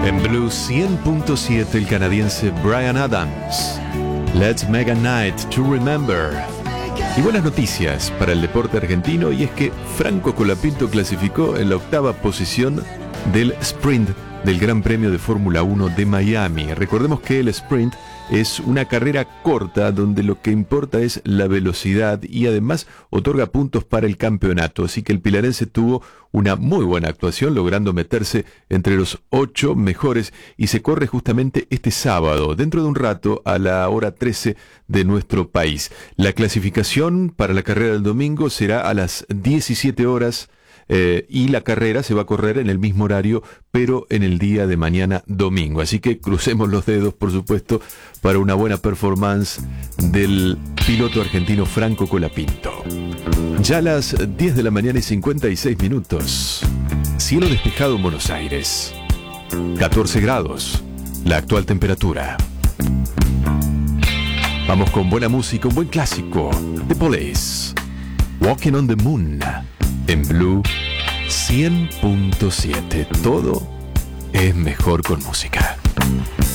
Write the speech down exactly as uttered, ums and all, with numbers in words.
En Blue cien punto siete, el canadiense Bryan Adams. Let's make a night to remember. Y buenas noticias para el deporte argentino, y es que Franco Colapinto clasificó en la octava posición del sprint del Gran Premio de Fórmula uno de Miami. Recordemos que el sprint es una carrera corta donde lo que importa es la velocidad y además otorga puntos para el campeonato. Así que el pilarense tuvo una muy buena actuación, logrando meterse entre los ocho mejores, y se corre justamente este sábado, dentro de un rato, a la hora trece de nuestro país. La clasificación para la carrera del domingo será a las diecisiete horas. Eh, y la carrera se va a correr en el mismo horario, pero en el día de mañana domingo. Así que crucemos los dedos, por supuesto, para una buena performance del piloto argentino Franco Colapinto. Ya a las diez de la mañana y cincuenta y seis minutos. Cielo despejado en Buenos Aires. catorce grados. La actual temperatura. Vamos con buena música, un buen clásico. The Police. Walking on the Moon. En Blue cien punto siete, todo es mejor con música.